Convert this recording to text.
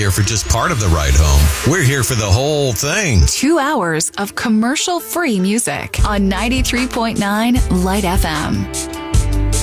here for just part of the ride home. We're here for the whole thing. 2 hours of commercial-free music on 93.9 Light FM.